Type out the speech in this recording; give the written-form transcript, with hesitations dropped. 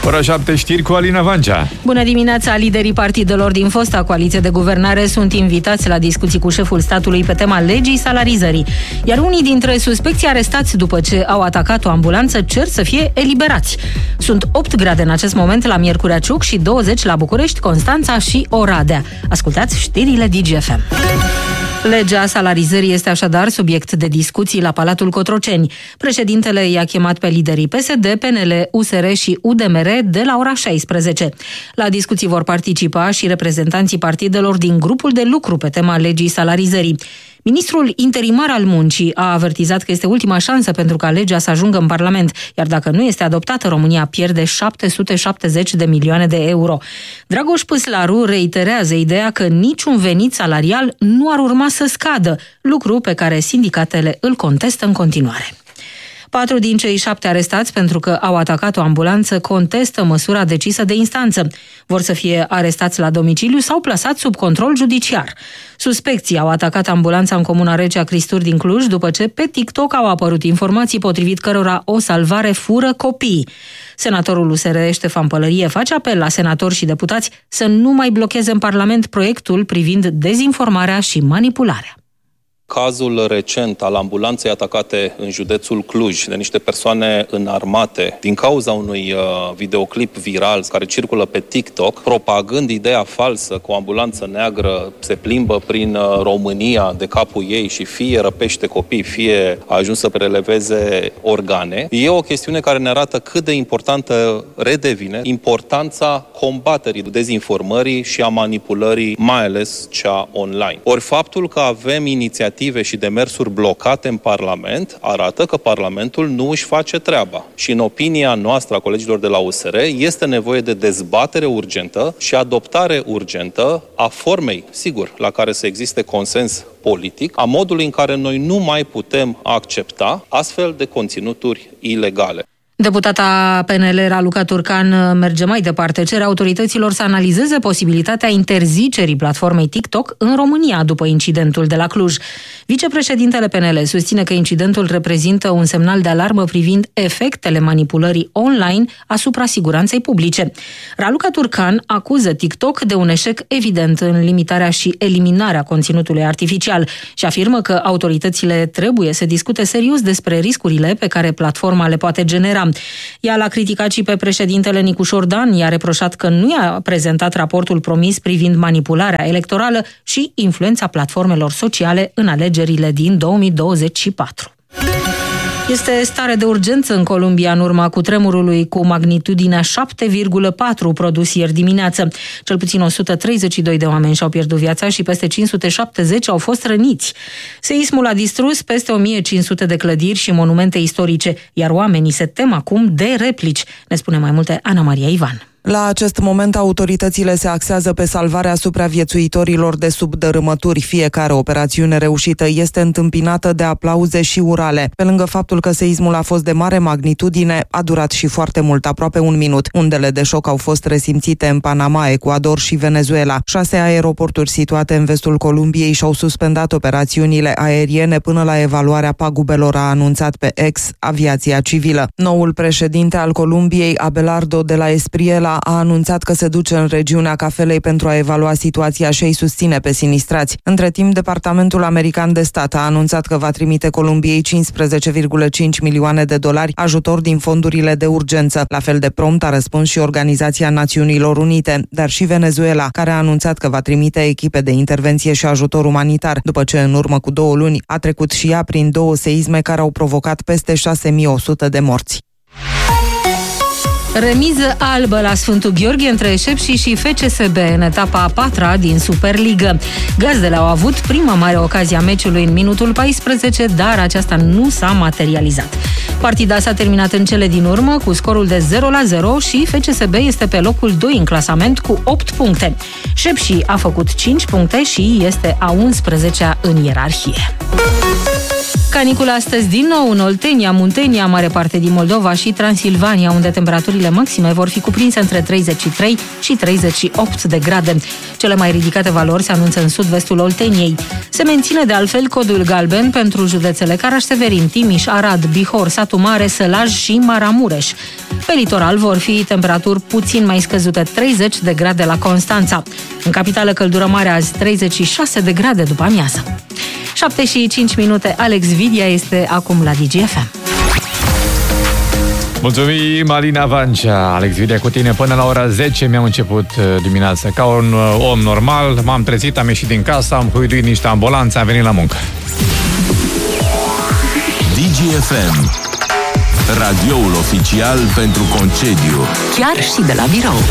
Ora 7 știri cu Alina Vancea. Bună dimineața! Liderii partidelor din fosta coaliție de guvernare sunt invitați la discuții cu șeful statului pe tema legii salarizării. Iar unii dintre suspecții arestați după ce au atacat o ambulanță cer să fie eliberați. Sunt 8 grade în acest moment la Miercurea Ciuc și 20 la București, Constanța și Oradea. Ascultați știrile DGFM. Legea salarizării este așadar subiect de discuții la Palatul Cotroceni. Președintele i-a chemat pe liderii PSD, PNL, USR și UDMR de la ora 16. La discuții vor participa și reprezentanții partidelor din grupul de lucru pe tema legii salarizării. Ministrul interimar al muncii a avertizat că este ultima șansă pentru ca legea să ajungă în Parlament, iar dacă nu este adoptată, România pierde 770 de milioane de euro. Dragoș Păslaru reiterează ideea că niciun venit salarial nu ar urma să scadă, lucru pe care sindicatele îl contestă în continuare. 4 din cei 7 arestați pentru că au atacat o ambulanță contestă măsura decisă de instanță. Vor să fie arestați la domiciliu sau plasați sub control judiciar. Suspecții au atacat ambulanța în comuna Recea Cristuri din Cluj după ce pe TikTok au apărut informații potrivit cărora o salvare fură copii. Senatorul USR Ștefan Pălărie face apel la senatori și deputați să nu mai blocheze în Parlament proiectul privind dezinformarea și manipularea. Cazul recent al ambulanței atacate în județul Cluj de niște persoane înarmate din cauza unui videoclip viral care circulă pe TikTok, propagând ideea falsă că o ambulanță neagră se plimbă prin România de capul ei și fie răpește copii, fie a ajuns să preleveze organe, e o chestiune care ne arată cât de importantă redevine importanța combaterii dezinformării și a manipulării, mai ales cea online. Ori faptul că avem inițiative și demersuri blocate în Parlament arată că Parlamentul nu își face treaba. Și în opinia noastră a colegilor de la USR este nevoie de dezbatere urgentă și adoptare urgentă a formei, sigur, la care să existe consens politic, a modului în care noi nu mai putem accepta astfel de conținuturi ilegale. Deputata PNL Raluca Turcan merge mai departe, cere autorităților să analizeze posibilitatea interzicerii platformei TikTok în România după incidentul de la Cluj. Vicepreședintele PNL susține că incidentul reprezintă un semnal de alarmă privind efectele manipulării online asupra siguranței publice. Raluca Turcan acuză TikTok de un eșec evident în limitarea și eliminarea conținutului artificial și afirmă că autoritățile trebuie să discute serios despre riscurile pe care platforma le poate genera. Ea l-a criticat și pe președintele Nicușor Dan, i-a reproșat că nu i-a prezentat raportul promis privind manipularea electorală și influența platformelor sociale în alegerile din 2024. Este stare de urgență în Columbia în urma cutremurului cu magnitudinea 7,4 produs ieri dimineață. Cel puțin 132 de oameni și-au pierdut viața și peste 570 au fost răniți. Seismul a distrus peste 1500 de clădiri și monumente istorice, iar oamenii se tem acum de replici. Ne spune mai multe Ana Maria Ivan. La acest moment, autoritățile se axează pe salvarea supraviețuitorilor de sub dărâmături. Fiecare operațiune reușită este întâmpinată de aplauze și urale. Pe lângă faptul că seismul a fost de mare magnitudine, a durat și foarte mult, aproape un minut. Undele de șoc au fost resimțite în Panama, Ecuador și Venezuela. 6 aeroporturi situate în vestul Columbiei și-au suspendat operațiunile aeriene până la evaluarea pagubelor, a anunțat pe X aviația civilă. Noul președinte al Columbiei, Abelardo de la Espriella, a anunțat că se duce în regiunea Cafelei pentru a evalua situația și îi susține pe sinistrați. Între timp, Departamentul American de Stat a anunțat că va trimite Columbiei 15,5 milioane de dolari ajutor din fondurile de urgență. La fel de prompt a răspuns și Organizația Națiunilor Unite, dar și Venezuela, care a anunțat că va trimite echipe de intervenție și ajutor umanitar, după ce în urmă cu 2 luni a trecut și ea prin 2 seisme care au provocat peste 6100 de morți. Remiză albă la Sfântul Gheorghe între Șepși și FCSB în etapa a 4-a din Superligă. Gazdele au avut prima mare ocazie a meciului în minutul 14, dar aceasta nu s-a materializat. Partida s-a terminat în cele din urmă cu scorul de 0-0 și FCSB este pe locul 2 în clasament cu 8 puncte. Șepși a făcut 5 puncte și este a 11-a în ierarhie. Caniculă astăzi din nou în Oltenia, Muntenia, mare parte din Moldova și Transilvania, unde temperaturile maxime vor fi cuprinse între 33 și 38 de grade. Cele mai ridicate valori se anunță în sud-vestul Olteniei. Se menține de altfel codul galben pentru județele Caraș-Severin, Timiș, Arad, Bihor, Satu Mare, Sălaj și Maramureș. Pe litoral vor fi temperaturi puțin mai scăzute, 30 de grade la Constanța. În capitală căldură mare azi, 36 de grade după amiază. 7 și 5 minute, Alex Vidia este acum la DGFM. Mulțumim, Alina Vancea. Alex Vidia cu tine până la ora 10. Mi-am început dimineața ca un om normal. M-am trezit, am ieșit din casă, am huiduit niște ambulanțe, am venit la muncă. DGFM, radioul oficial pentru concediu. Chiar și de la birou.